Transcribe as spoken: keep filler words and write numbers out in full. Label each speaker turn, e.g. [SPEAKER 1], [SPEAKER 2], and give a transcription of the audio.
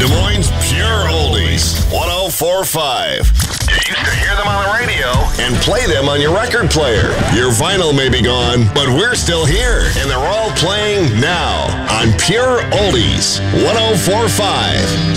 [SPEAKER 1] Des Moines Pure Oldies, one oh four point five. You used to hear them on the radio and play them on your record player. Your vinyl may be gone, but we're still here, and they're all playing now on Pure Oldies, one oh four point five.